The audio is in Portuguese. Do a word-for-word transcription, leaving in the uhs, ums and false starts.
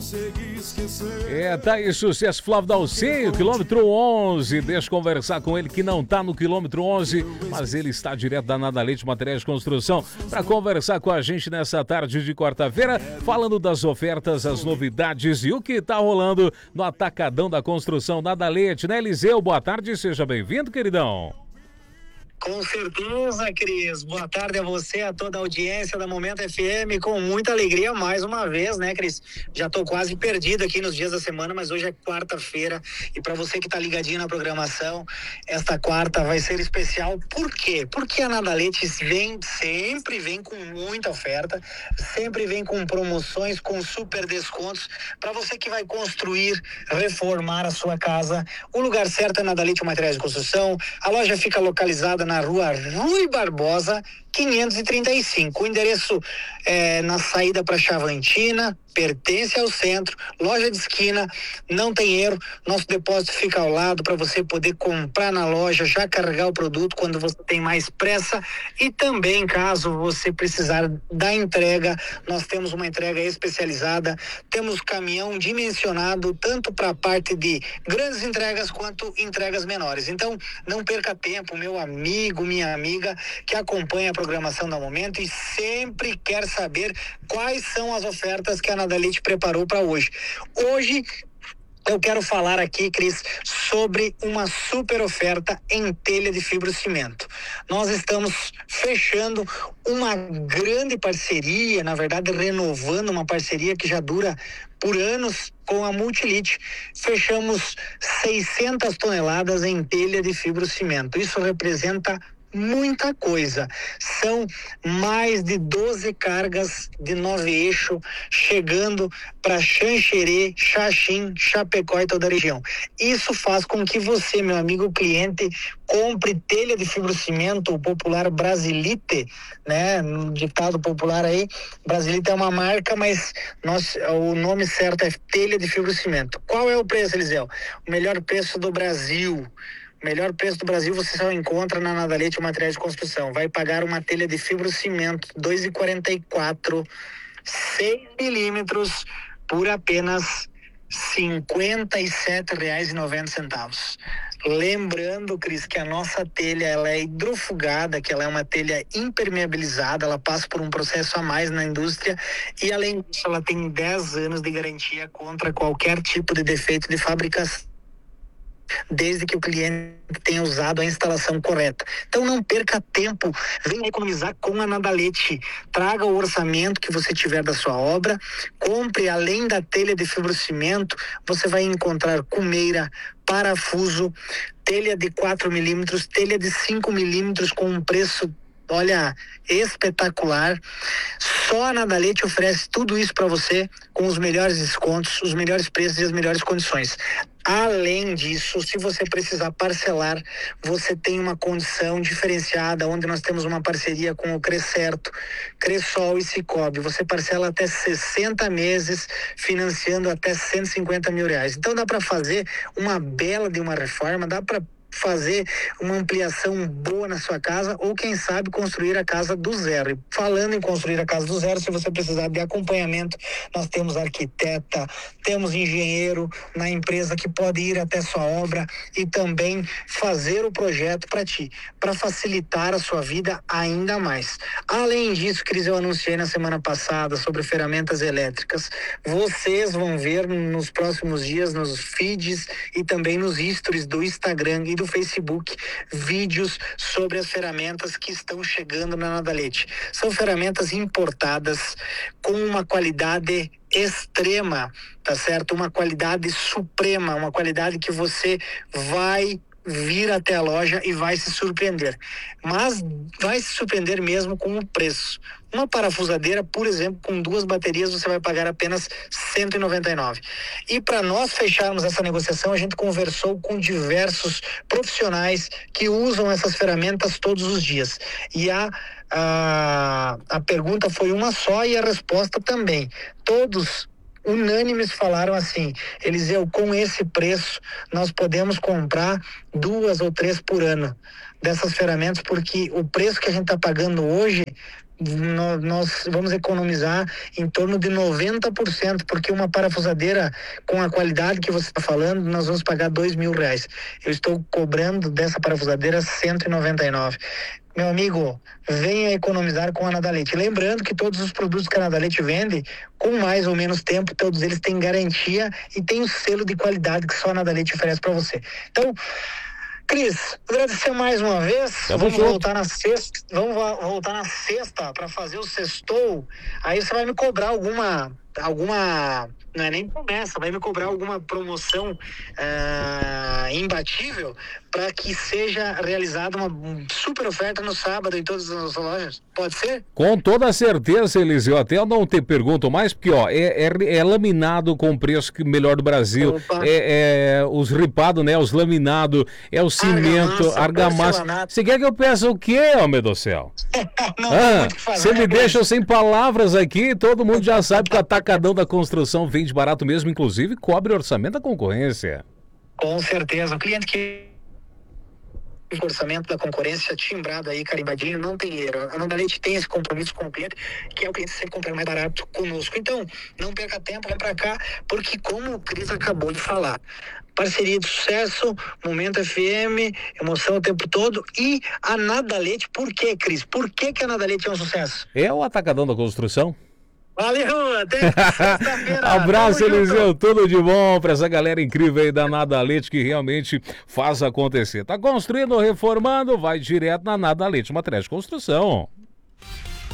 É, tá aí, sucesso, Flávio Dalcinho, quilômetro onze. Deixa eu conversar com ele que não tá no quilômetro onze, mas ele está direto da Nada Leite Materiais de Construção para conversar com a gente nessa tarde de quarta-feira, falando das ofertas, as novidades e o que tá rolando no Atacadão da Construção Nada Leite, né, Eliseu? Boa tarde, seja bem-vindo, queridão. Com certeza, Cris. Boa tarde a você, a toda a audiência da Momento F M, com muita alegria mais uma vez, né, Cris? Já tô quase perdido aqui nos dias da semana, mas hoje é quarta-feira e para você que tá ligadinho na programação, esta quarta vai ser especial. Por quê? Porque a Nada Leite vem, sempre vem com muita oferta, sempre vem com promoções, com super descontos para você que vai construir, reformar a sua casa. O lugar certo é Nada Leite Materiais de Construção. A loja fica localizada na rua Rui Barbosa, quinhentos e trinta e cinco. O endereço é na saída para Chavantina, pertence ao centro, loja de esquina, não tem erro. Nosso depósito fica ao lado para você poder comprar na loja, já carregar o produto quando você tem mais pressa. E também, caso você precisar da entrega, nós temos uma entrega especializada, temos caminhão dimensionado tanto para a parte de grandes entregas quanto entregas menores. Então, não perca tempo, meu amigo, minha amiga, que acompanha a programação da Momento e sempre quer saber quais são as ofertas que a Nada Leite preparou para hoje. Hoje eu quero falar aqui, Cris, sobre uma super oferta em telha de fibrocimento. Nós estamos fechando uma grande parceria, na verdade renovando uma parceria que já dura por anos com a Multilite. Fechamos seiscentas toneladas em telha de fibrocimento. Isso representa muita coisa. São mais de doze cargas de nove eixo chegando para Xanxerê, Xaxim, Chapecó e toda a região. Isso faz com que você, meu amigo cliente, compre telha de fibrocimento, o popular Brasilite, né? No ditado popular aí, Brasilite é uma marca, mas nós, o nome certo é telha de fibrocimento. Qual é o preço, Eliseu? O melhor preço do Brasil. O melhor preço do Brasil você só encontra na Nada Leite Materiais de Construção. Vai pagar uma telha de fibrocimento dois e quarenta e quatro, seis milímetros por apenas cinquenta e sete reais e noventa centavos. Lembrando, Cris, que a nossa telha ela é hidrofugada, que ela é uma telha impermeabilizada, ela passa por um processo a mais na indústria e além disso ela tem dez anos de garantia contra qualquer tipo de defeito de fabricação, desde que o cliente tenha usado a instalação correta. Então não perca tempo, venha economizar com a Nada Leite. Traga o orçamento que você tiver da sua obra, compre além da telha de fibrocimento, você vai encontrar cumeira, parafuso, telha de quatro milímetros, telha de cinco milímetros com um preço, olha, espetacular. Só a Nada Leite oferece tudo isso para você com os melhores descontos, os melhores preços e as melhores condições. Além disso, se você precisar parcelar, você tem uma condição diferenciada, onde nós temos uma parceria com o Crescerto, Cressol e Cicobi. Você parcela até sessenta meses, financiando até cento e cinquenta mil reais. Então dá para fazer uma bela de uma reforma, dá para fazer uma ampliação boa na sua casa ou quem sabe construir a casa do zero. E falando em construir a casa do zero, se você precisar de acompanhamento, nós temos arquiteta, temos engenheiro na empresa que pode ir até sua obra e também fazer o projeto para ti, para facilitar a sua vida ainda mais. Além disso, Cris, eu anunciei na semana passada sobre ferramentas elétricas. Vocês vão ver nos próximos dias nos feeds e também nos stories do Instagram e do Facebook vídeos sobre as ferramentas que estão chegando na Nada Leite. São ferramentas importadas com uma qualidade extrema, tá certo? Uma qualidade suprema, uma qualidade que você vai vir até a loja e vai se surpreender. Mas vai se surpreender mesmo com o preço. Uma parafusadeira, por exemplo, com duas baterias, você vai pagar apenas cento e noventa e nove reais. E para nós fecharmos essa negociação, a gente conversou com diversos profissionais que usam essas ferramentas todos os dias. E a, a, a pergunta foi uma só e a resposta também. Todos unânimes falaram assim: Eliseu, com esse preço nós podemos comprar duas ou três por ano dessas ferramentas, porque o preço que a gente está pagando hoje no- nós vamos economizar em torno de noventa por cento, porque uma parafusadeira com a qualidade que você está falando, nós vamos pagar dois mil reais. Eu estou cobrando dessa parafusadeira cento e noventa e nove. Meu amigo, venha economizar com a Nadalete. Lembrando que todos os produtos que a Nadalete vende, com mais ou menos tempo, todos eles têm garantia e tem o selo de qualidade que só a Nadalete oferece para você. Então, Cris, agradecer mais uma vez. Tamo vamos junto. voltar na sexta. Vamos vo- voltar na sexta para fazer o sextou. Aí você vai me cobrar alguma, alguma, não é nem promessa, vai me cobrar alguma promoção ah, imbatível para que seja realizada uma super oferta no sábado em todas as lojas. Pode ser? Com toda certeza, Eliseu. Até eu não te pergunto mais, porque ó, é, é, é laminado com preço que melhor do Brasil. Opa. É, é os ripados, né? Os laminados, é o cimento, Argamassa, argamassa. porcelanato. Você quer que eu peça o quê, homem do céu? Não tem Ah, muito o que fazer, você me né, Cris? deixa sem palavras aqui, todo mundo já sabe que o Atacadão da Construção vende barato mesmo, inclusive cobre o orçamento da concorrência. Com certeza. O cliente que o orçamento da concorrência timbrado aí, carimbadinho, não tem erro. A Nadalete tem esse compromisso com o cliente, que é o cliente sempre comprar mais barato conosco. Então, não perca tempo, vem pra cá, porque como o Cris acabou de falar, parceria de sucesso, Momento F M, emoção o tempo todo, e a Nadalete, por quê, Cris? Por que que a Nadalete é um sucesso? É o Atacadão da Construção? Valeu, até sexta-feira. Abraço, Tamo junto. Eliseu. Tudo de bom pra essa galera incrível aí da Nadalete que realmente faz acontecer. Tá construindo, reformando, vai direto na Nadalete Materiais de Construção.